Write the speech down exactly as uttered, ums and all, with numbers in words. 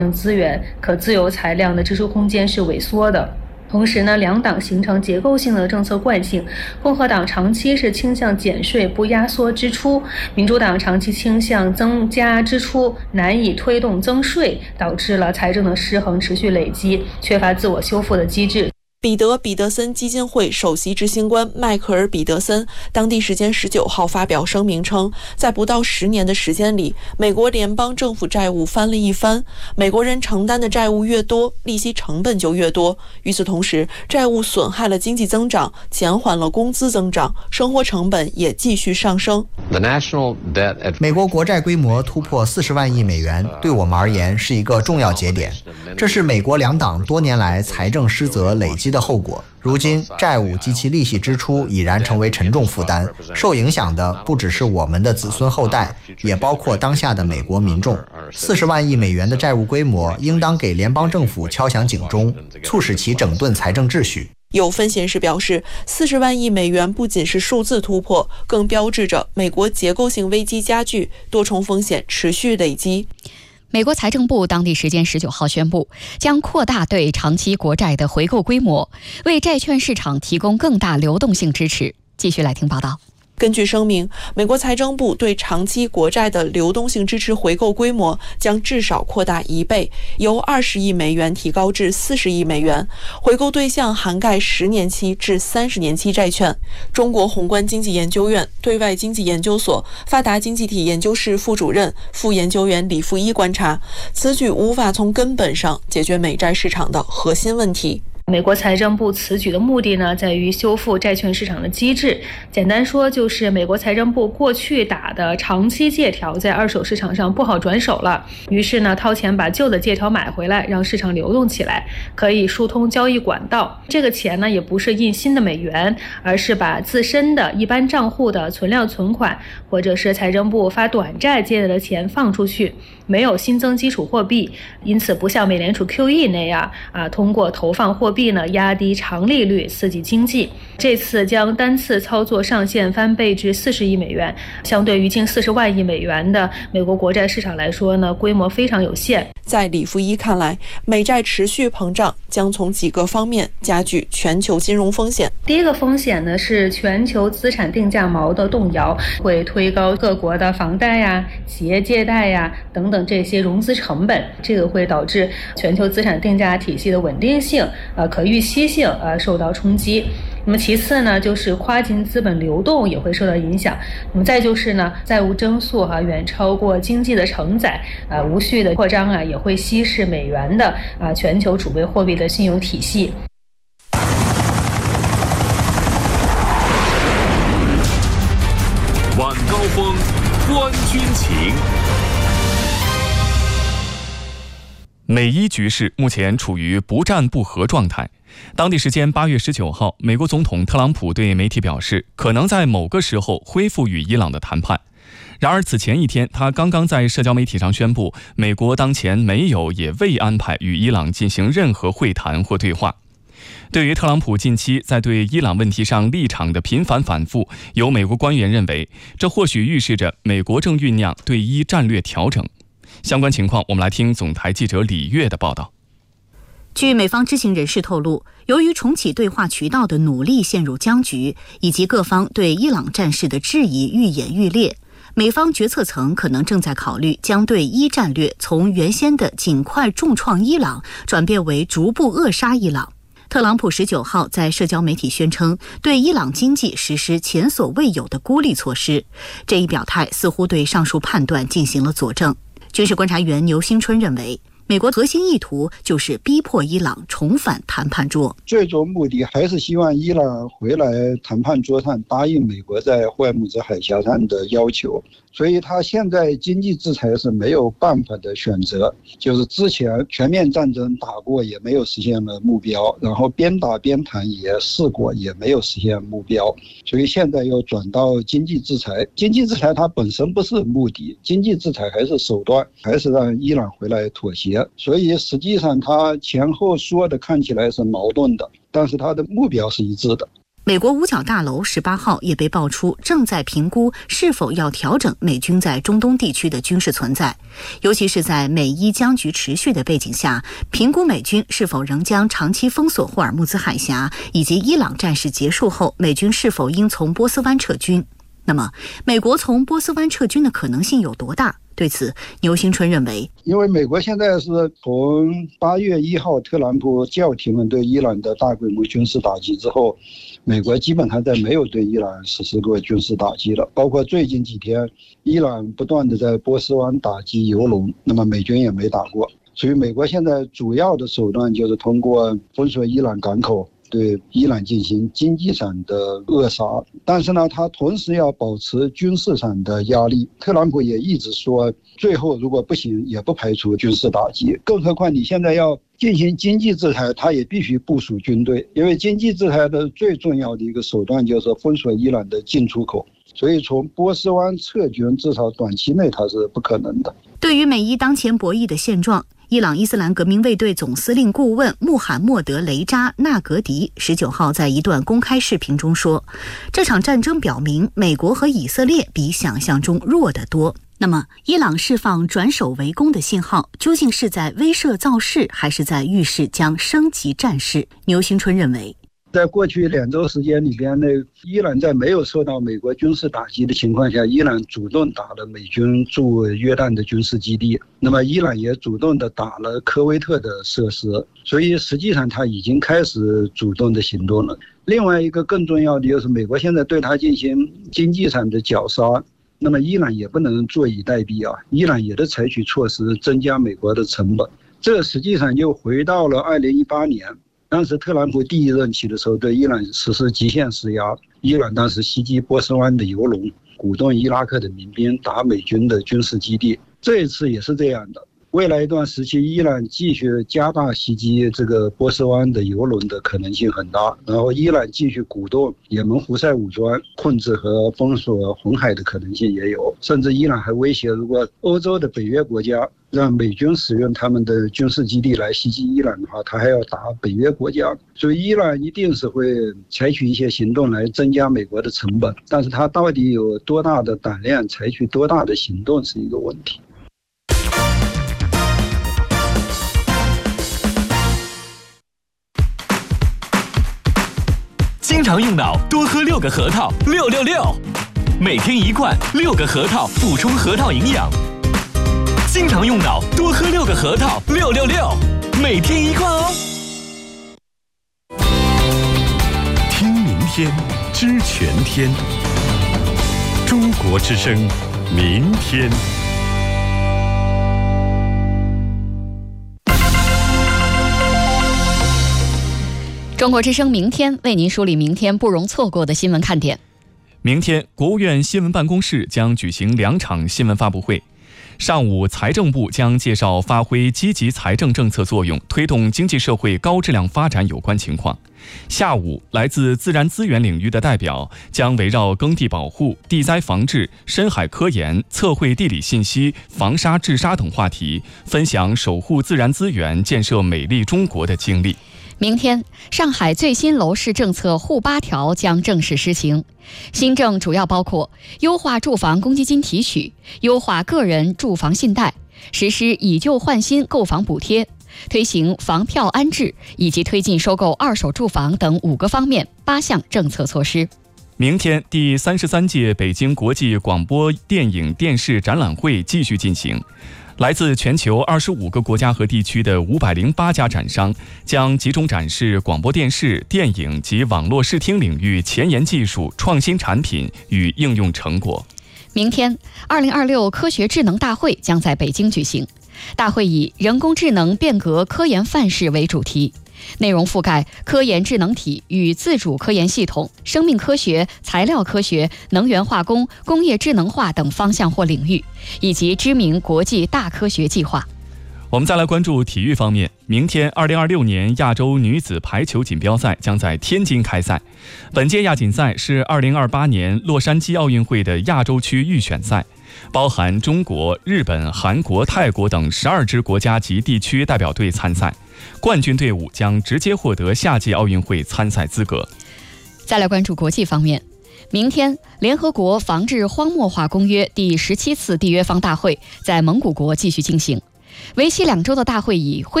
资源可自由裁量的支出空间是萎缩的。同时呢，两党形成结构性的政策惯性，共和党长期是倾向减税不压缩支出，民主党长期倾向增加支出，难以推动增税，导致了财政的失衡持续累积，缺乏自我修复的机制。 彼得·彼得森基金会首席执行官迈克尔·彼得森当地时间十九号发表声明称，在不到十年的时间里，美国联邦政府债务翻了一番。美国人承担的债务越多，利息成本就越多。与此同时，债务损害了经济增长，减缓了工资增长，生活成本也继续上升。 美国国债规模突破四十万亿美元，对我们而言是一个重要节点。这是美国两党多年来财政失责累积的后果。如今，债务及其利息支出已然成为沉重负担，受影响的不只是我们的子孙后代，也包括当下的美国民众。四十万亿美元的债务规模，应当给联邦政府敲响警钟，促使其整顿财政秩序。 有分析人士表示，四十万亿美元不仅是数字突破，更标志着美国结构性危机加剧，多重风险持续累积。 美国财政部当地时间十九号宣布，将扩大对长期国债的回购规模，为债券市场提供更大流动性支持。继续来听报道。 根据声明，美国财政部对长期国债的流动性支持回购规模将至少扩大一倍，由二十亿美元提高至四十亿美元。回购对象涵盖十年期至三十年期债券。中国宏观经济研究院对外经济研究所发达经济体研究室副主任、副研究员李富一观察，此举无法从根本上解决美债市场的核心问题。 美国财政部此举的目的呢，在于修复债券市场的机制。简单说，就是美国财政部过去打的长期借条在二手市场上不好转手了，于是呢，掏钱把旧的借条买回来，让市场流动起来，可以疏通交易管道。这个钱呢，也不是印新的美元，而是把自身的一般账户的存量存款，或者是财政部发短债借来的钱放出去，没有新增基础货币，因此不像美联储 Q E 那样啊，通过投放货币呢压低长利率刺激经济。这次将单次操作上限翻倍至四十亿美元，相对于近四十万亿美元的美国国债市场来说呢，规模非常有限。 在李富一看来，美债持续膨胀将从几个方面加剧全球金融风险。 第一个风险呢是全球资产定价锚的动摇，会推高各国的房贷呀、企业借贷呀等等这些融资成本，这个会导致全球资产定价体系的稳定性、呃可预期性呃受到冲击。那么其次呢，就是跨境资本流动也会受到影响。那么再就是呢，债务增速啊远超过经济的承载，啊无序的扩张啊也会稀释美元的啊全球储备货币的信用体系。 晚高峰，观军情。美伊局势目前处于不战不和状态。当地时间八月十九号，美国总统特朗普对媒体表示，可能在某个时候恢复与伊朗的谈判。然而此前一天，他刚刚在社交媒体上宣布，美国当前没有也未安排与伊朗进行任何会谈或对话。对于特朗普近期在对伊朗问题上立场的频繁反复，有美国官员认为，这或许预示着美国正酝酿对伊战略调整。相关情况，我们来听总台记者李月的报道。 据美方知情人士透露，由于重启对话渠道的努力陷入僵局，以及各方对伊朗战事的质疑愈演愈烈，美方决策层可能正在考虑将对伊战略从原先的尽快重创伊朗转变为逐步扼杀伊朗。特朗普十九号在社交媒体宣称，对伊朗经济实施前所未有的孤立措施，这一表态似乎对上述判断进行了佐证。军事观察员牛新春认为，美国核心意图就是逼迫伊朗重返谈判桌， 最终目的还是希望伊朗回来谈判桌上答应美国在霍尔木兹海峡上的要求。所以他现在经济制裁是没有办法的选择，就是之前全面战争打过也没有实现了目标，然后边打边谈也试过也没有实现目标，所以现在又转到经济制裁。经济制裁它本身不是目的，经济制裁还是手段，还是让伊朗回来妥协。所以实际上他前后说的看起来是矛盾的，但是他的目标是一致的。 美国五角大楼十八号也被爆出正在评估是否要调整美军在中东地区的军事存在，尤其是在美伊僵局持续的背景下，评估美军是否仍将长期封锁霍尔木兹海峡，以及伊朗战事结束后美军是否应从波斯湾撤军。那么，美国从波斯湾撤军的可能性有多大？对此，牛兴春认为， 因为美国现在是从八月一号特朗普叫停了对伊朗的大规模军事打击之后，美国基本上在没有对伊朗实施过军事打击了。包括最近几天，伊朗不断的在波斯湾打击油轮，那么美军也没打过。所以美国现在主要的手段就是通过封锁伊朗港口，对伊朗进行经济上的扼杀，但是呢，他同时要保持军事上的压力。特朗普也一直说，最后如果不行，也不排除军事打击。更何况你现在要进行经济制裁，他也必须部署军队，因为经济制裁的最重要的一个手段就是封锁伊朗的进出口。所以从波斯湾撤军，至少短期内它是不可能的。 对于美伊当前博弈的现状，伊朗伊斯兰革命卫队总司令顾问穆罕默德·雷扎·纳格迪十九号在一段公开视频中说，这场战争表明美国和以色列比想象中弱得多。那么，伊朗释放转守为攻的信号，究竟是在威慑造势，还是在预示将升级战事？牛兴春认为， 在过去两周时间里边呢，伊朗在没有受到美国军事打击的情况下，伊朗主动打了美军驻约旦的军事基地，那么伊朗也主动的打了科威特的设施，所以实际上他已经开始主动的行动了。另外一个更重要的就是美国现在对他进行经济上的绞杀，那么伊朗也不能坐以待毙啊，伊朗也得采取措施增加美国的成本。这实际上就回到了二零一八年。当时特朗普第一任期的时候，对伊朗实施极限施压，伊朗当时袭击波斯湾的油轮，鼓动伊拉克的民兵打美军的军事基地。这一次也是这样的，未来一段时期，伊朗继续加大袭击这个波斯湾的油轮的可能性很大，然后伊朗继续鼓动也门胡塞武装控制和封锁红海的可能性也有，甚至伊朗还威胁，如果欧洲的北约国家让美军使用他们的军事基地来袭击伊朗的话，他还要打北约国家，所以伊朗一定是会采取一些行动来增加美国的成本，但是他到底有多大的胆量，采取多大的行动是一个问题。 经常用脑，多喝六个核桃，六六六，每天一罐，六个核桃补充核桃营养。经常用脑，多喝六个核桃，六六六，每天一罐哦。 听明天，知全天。中国之声，明天。 中国之声明天为您梳理明天不容错过的新闻看点。 明天，国务院新闻办公室将举行两场新闻发布会。上午，财政部将介绍发挥积极财政政策作用，推动经济社会高质量发展有关情况。下午，来自自然资源领域的代表将围绕耕地保护、地灾防治、深海科研、测绘地理信息、防沙治沙等话题，分享守护自然资源、建设美丽中国的经历。 明天，上海最新楼市政策沪八条将正式施行。新政主要包括优化住房公积金提取、优化个人住房信贷、实施以旧换新购房补贴、推行房票安置以及推进收购二手住房等五个方面八项政策措施。 明天，第三十三届北京国际广播电影电视展览会继续进行。来自全球二十五个国家和地区的五百零八家展商将集中展示广播电视、电影及网络视听领域前沿技术、创新产品与应用成果。 明天，二零二六科学智能大会将在北京举行。大会以人工智能变革科研范式为主题，内容覆盖科研智能体与自主科研系统、生命科学、材料科学、能源化工、工业智能化等方向或领域，以及知名国际大科学计划。 我们再来关注体育方面，明天二零二六年亚洲女子排球锦标赛将在天津开赛。本届亚锦赛是二零二八年洛杉矶奥运会的亚洲区预选赛，包含中国、日本、韩国、泰国等十二支国家及地区代表队参赛，冠军队伍将直接获得夏季奥运会参赛资格。 再来关注国际方面，明天，联合国防治荒漠化公约第十七次缔约方大会在蒙古国继续进行，为期两周的大会以